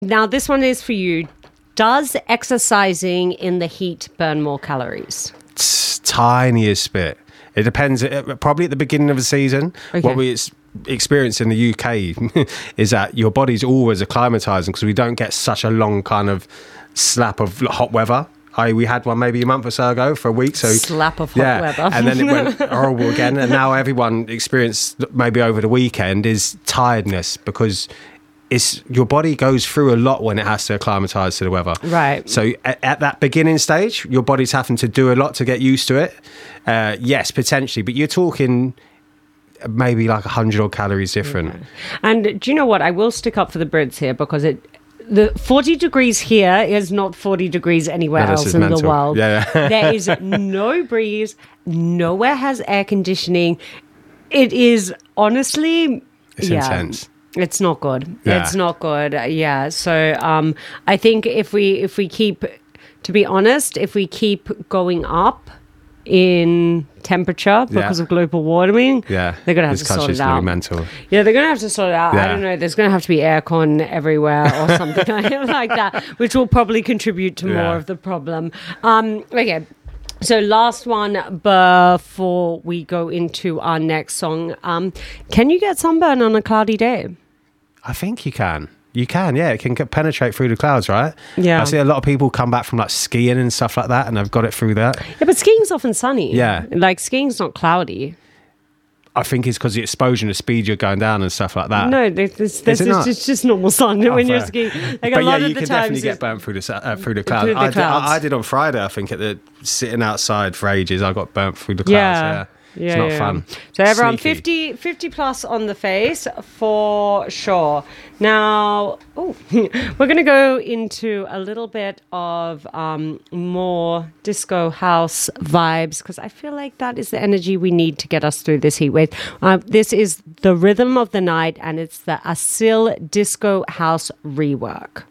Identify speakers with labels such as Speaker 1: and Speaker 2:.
Speaker 1: Now, this one is for you. Does exercising in the heat burn more calories?
Speaker 2: Tiniest bit. It depends. Probably at the beginning of the season.
Speaker 1: Okay.
Speaker 2: What we experience in the UK is that your body's always acclimatizing because we don't get such a long kind of slap of hot weather. We had one maybe a month or so ago for a week. So
Speaker 1: slap of hot weather.
Speaker 2: And then it went horrible again. And now everyone experienced maybe over the weekend is tiredness because your body goes through a lot when it has to acclimatise to the weather.
Speaker 1: Right.
Speaker 2: So at that beginning stage, your body's having to do a lot to get used to it. Yes, potentially, but you're talking maybe like 100 odd calories different.
Speaker 1: Okay. And do you know what? I will stick up for the Brits here because the 40 degrees here is not 40 degrees anywhere else in the world.
Speaker 2: Yeah.
Speaker 1: There is no breeze. Nowhere has air conditioning. It is honestly...
Speaker 2: It's intense.
Speaker 1: It's not good.
Speaker 2: Yeah.
Speaker 1: It's not good. Yeah. So I think if we keep, to be honest, if we keep going up in temperature because of global warming, they're going to have to sort it out.
Speaker 2: Really mental.
Speaker 1: Yeah, they're going to have to sort it out.
Speaker 2: Yeah.
Speaker 1: I don't know. There's going to have to be aircon everywhere or something like that, which will probably contribute to more of the problem. Okay. So last one before we go into our next song. Can you get sunburn on a cloudy day?
Speaker 2: I think you can. You can, yeah. It can penetrate through the clouds, right?
Speaker 1: Yeah.
Speaker 2: I see a lot of people come back from like skiing and stuff like that and they've got it through that.
Speaker 1: Yeah, but skiing's often sunny.
Speaker 2: Yeah.
Speaker 1: Like skiing's not cloudy.
Speaker 2: I think it's because the exposure and the speed you're going down and stuff like that.
Speaker 1: No, it's just normal sun when you're skiing. Like
Speaker 2: but
Speaker 1: a lot of
Speaker 2: you
Speaker 1: the
Speaker 2: can
Speaker 1: times
Speaker 2: definitely get burnt through the clouds.
Speaker 1: Through the clouds.
Speaker 2: I did on Friday, I think, sitting outside for ages. I got burnt through the clouds, It's not fun.
Speaker 1: So everyone,
Speaker 2: Sneaky.
Speaker 1: 50 plus on the face for sure. Now, we're going to go into a little bit of more disco house vibes because I feel like that is the energy we need to get us through this heat wave. This is The Rhythm of the Night and it's the Asil Disco House rework.